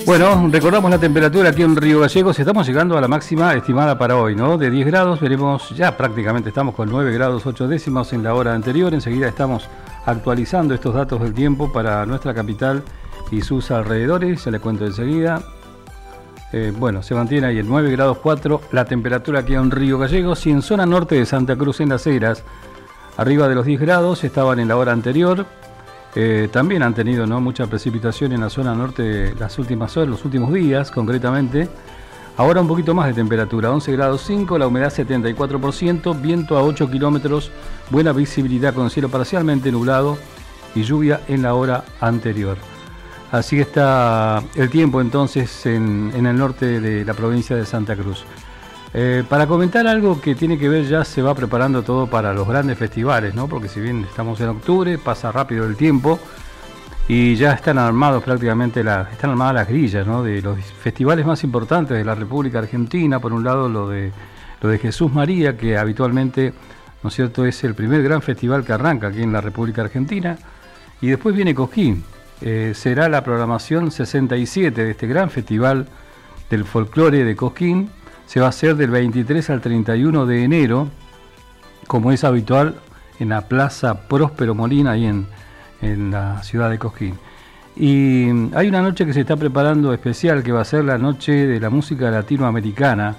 Bueno, recordamos la temperatura aquí en Río Gallegos. Estamos llegando a la máxima estimada para hoy, ¿no? De 10 grados, veremos, ya prácticamente estamos con 9 grados 8 décimas en la hora anterior. Enseguida estamos actualizando estos datos del tiempo para nuestra capital y sus alrededores. Se les cuento enseguida. Bueno, se mantiene ahí el 9 grados 4 la temperatura aquí en Río Gallegos, y en zona norte de Santa Cruz, en Las Heras, arriba de los 10 grados, estaban en la hora anterior. También han tenido, ¿no?, mucha precipitación en la zona norte las últimas horas, los últimos días concretamente. Ahora un poquito más de temperatura, 11 grados 5, la humedad 74%, viento a 8 kilómetros, buena visibilidad con cielo parcialmente nublado y lluvia en la hora anterior. Así está el tiempo entonces en el norte de la provincia de Santa Cruz. Para comentar algo que tiene que ver, ya se va preparando todo para los grandes festivales, ¿no? Porque si bien estamos en octubre, pasa rápido el tiempo y ya están armados prácticamente están armadas las grillas, ¿no?, de los festivales más importantes de la República Argentina. Por un lado lo de Jesús María, que habitualmente, ¿no es cierto?, es el primer gran festival que arranca aquí en la República Argentina, y después viene Cosquín. Será la programación 67 de este gran festival del folclore de Cosquín. Se va a hacer del 23 al 31 de enero, como es habitual, en la Plaza Próspero Molina, ahí en la ciudad de Cosquín. Y hay una noche que se está preparando especial, que va a ser la noche de la música latinoamericana.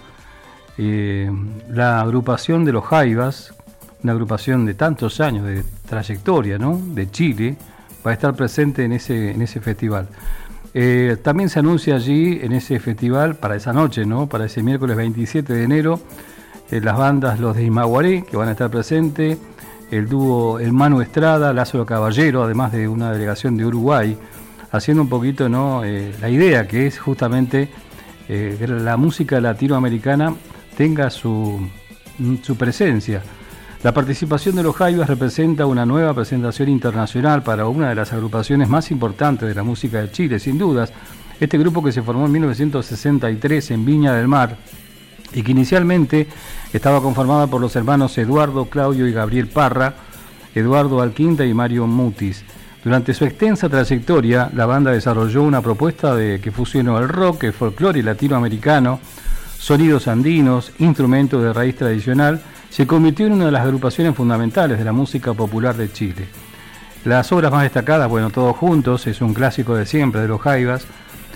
La agrupación de los Jaivas, una agrupación de tantos años de trayectoria, ¿no?, de Chile, va a estar presente en ese festival. También se anuncia allí en ese festival, para esa noche, ¿no?, para ese miércoles 27 de enero, las bandas Los de Imaguaré, que van a estar presentes, el dúo El Manu Estrada, Lázaro Caballero, además de una delegación de Uruguay, haciendo un poquito, ¿no?, la idea que es justamente que la música latinoamericana tenga su presencia. La participación de los Jaivas representa una nueva presentación internacional para una de las agrupaciones más importantes de la música de Chile, sin dudas. Este grupo, que se formó en 1963 en Viña del Mar y que inicialmente estaba conformada por los hermanos Eduardo, Claudio y Gabriel Parra, Eduardo Alquinta y Mario Mutis. Durante su extensa trayectoria, la banda desarrolló una propuesta que fusionó el rock, el folclore latinoamericano, sonidos andinos, instrumentos de raíz tradicional. Se convirtió en una de las agrupaciones fundamentales de la música popular de Chile. Las obras más destacadas, bueno, Todos Juntos, es un clásico de siempre de los Jaivas,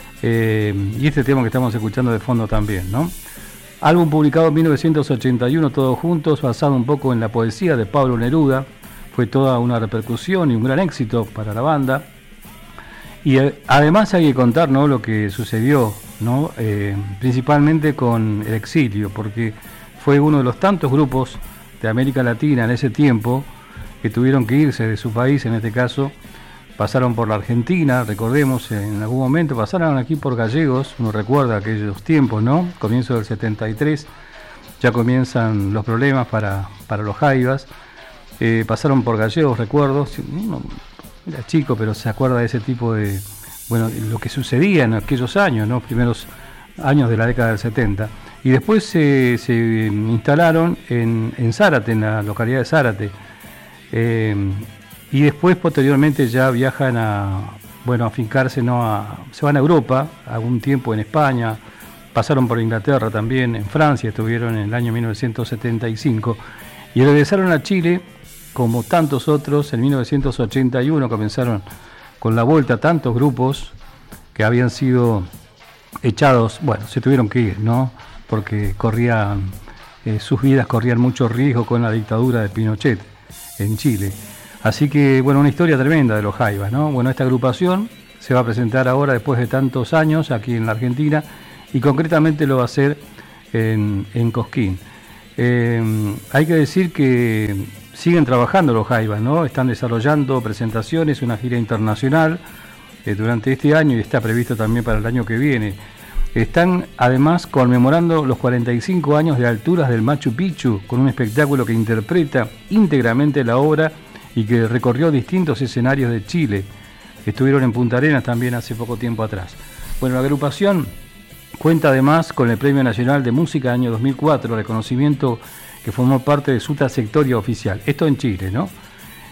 y este tema que estamos escuchando de fondo también, ¿no? Álbum publicado en 1981, Todos Juntos, basado un poco en la poesía de Pablo Neruda. Fue toda una repercusión y un gran éxito para la banda. Y además hay que contar, ¿no?, lo que sucedió, ¿no?, principalmente con el exilio, porque fue uno de los tantos grupos de América Latina en ese tiempo que tuvieron que irse de su país. En este caso pasaron por la Argentina, recordemos, en algún momento pasaron aquí por Gallegos. Uno recuerda aquellos tiempos, ¿no?, comienzo del 73, ya comienzan los problemas para los Jaivas. Pasaron por Gallegos, recuerdo, uno era chico, pero se acuerda de ese tipo de, bueno, lo que sucedía en aquellos años, ¿no?, primeros años de la década del 70. Y después se instalaron en Zárate, en la localidad de Zárate. Y después, posteriormente, ya viajan a afincarse, ¿no?, se van a Europa, algún tiempo en España, pasaron por Inglaterra también, en Francia estuvieron en el año 1975, y regresaron a Chile, como tantos otros. En 1981 comenzaron con la vuelta tantos grupos que habían sido echados, bueno, se tuvieron que ir, ¿no?, porque sus vidas corrían mucho riesgo con la dictadura de Pinochet en Chile. Así que, bueno, una historia tremenda de los Jaivas, ¿no? Bueno, esta agrupación se va a presentar ahora, después de tantos años, aquí en la Argentina, y concretamente lo va a hacer en Cosquín. Hay que decir que siguen trabajando los Jaivas, ¿no? Están desarrollando presentaciones, una gira internacional durante este año, y está previsto también para el año que viene. Están además conmemorando los 45 años de Alturas del Machu Picchu, con un espectáculo que interpreta íntegramente la obra y que recorrió distintos escenarios de Chile. Estuvieron en Punta Arenas también hace poco tiempo atrás. Bueno, la agrupación cuenta además con el Premio Nacional de Música año 2004, reconocimiento que formó parte de su trayectoria oficial. Esto en Chile, ¿no?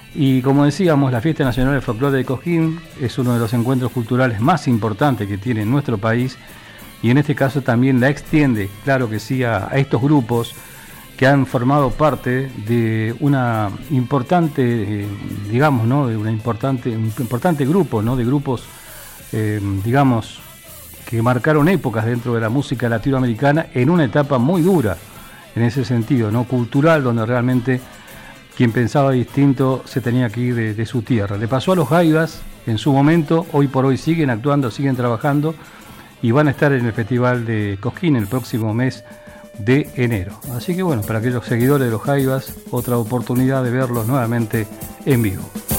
Y como decíamos, la Fiesta Nacional del Folclore de Cosquín es uno de los encuentros culturales más importantes que tiene nuestro país, y en este caso también la extiende, claro que sí, a estos grupos que han formado parte de una importante, digamos, ¿no? De un importante grupo, ¿no? De grupos, digamos, que marcaron épocas dentro de la música latinoamericana en una etapa muy dura, en ese sentido, ¿no? Cultural, donde realmente quien pensaba distinto se tenía que ir de su tierra. Le pasó a los Jaivas en su momento, hoy por hoy siguen actuando, siguen trabajando y van a estar en el Festival de Cosquín el próximo mes de enero. Así que bueno, para aquellos seguidores de los Jaivas, otra oportunidad de verlos nuevamente en vivo.